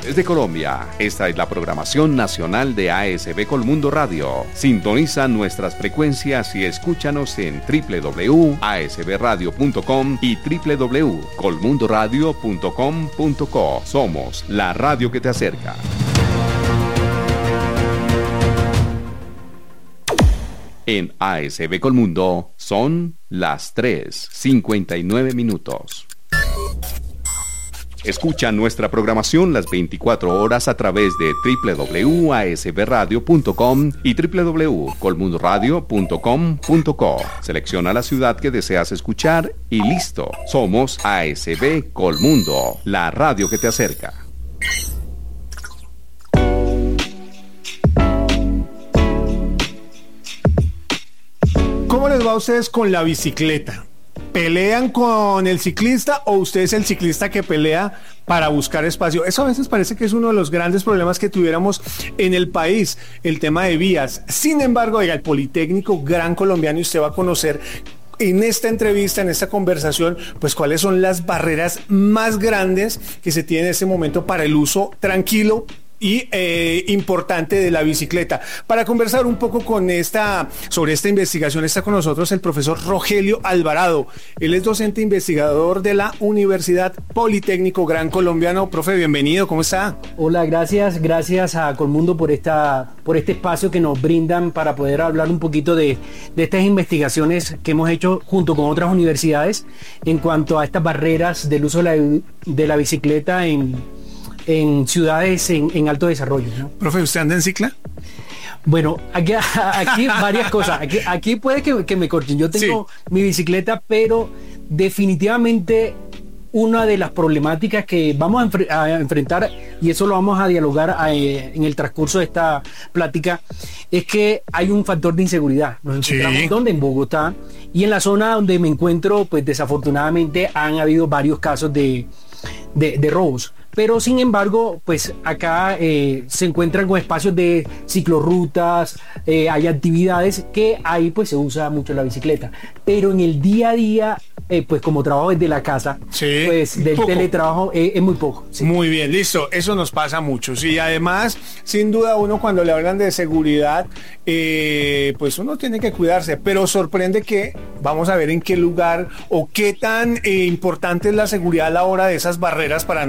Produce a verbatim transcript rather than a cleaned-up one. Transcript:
regiones de Colombia. Esta es la programación nacional de A S B Colmundo Radio. Sintoniza nuestras frecuencias y escúchanos en w w w punto a s b radio punto com y w w w punto colmundo radio punto com punto co. Somos la radio que te acerca. En A S B Colmundo son las tres cincuenta y nueve minutos. Escucha nuestra programación las veinticuatro horas a través de w w w punto a s b radio punto com y w w w punto colmundo radio punto com punto co. Selecciona la ciudad que deseas escuchar y listo. Somos A S B Colmundo, la radio que te acerca. ¿Cómo les va a ustedes con la bicicleta? ¿Pelean con el ciclista o usted es el ciclista que pelea para buscar espacio? Eso a veces parece que es uno de los grandes problemas que tuviéramos en el país, el tema de vías. Sin embargo, oiga, el Politécnico Gran Colombiano, y usted va a conocer en esta entrevista, en esta conversación, pues cuáles son las barreras más grandes que se tienen en este momento para el uso tranquilo y eh, importante de la bicicleta. Para conversar un poco con esta, sobre esta investigación, está con nosotros el profesor Rogelio Alvarado. Él es docente investigador de la Universidad Politécnico Gran Colombiano. Profe, bienvenido, ¿cómo está? Hola, gracias, gracias a Colmundo por esta, por este espacio que nos brindan para poder hablar un poquito de, de estas investigaciones que hemos hecho junto con otras universidades en cuanto a estas barreras del uso de la, de la bicicleta en en ciudades en, en alto desarrollo, ¿no? Profe, ¿usted anda en cicla? Bueno, aquí, aquí varias cosas. Aquí, aquí puede que, que me corten. Yo tengo sí. mi bicicleta, pero definitivamente una de las problemáticas que vamos a, enfre- a enfrentar, y eso lo vamos a dialogar a, eh, en el transcurso de esta plática, es que hay un factor de inseguridad. Nos encontramos sí. donde en Bogotá, y en la zona donde me encuentro, pues desafortunadamente han habido varios casos de, de, de robos. Pero sin embargo, pues acá eh, se encuentran con espacios de ciclorrutas, eh, hay actividades que ahí pues se usa mucho la bicicleta. Pero en el día a día, eh, pues como trabajo desde la casa, sí, pues del poco. teletrabajo eh, es muy poco. Sí. Muy bien, listo, eso nos pasa mucho. Sí, además, sin duda uno cuando le hablan de seguridad, eh, pues uno tiene que cuidarse, pero sorprende que vamos a ver en qué lugar o qué tan eh, importante es la seguridad a la hora de esas barreras para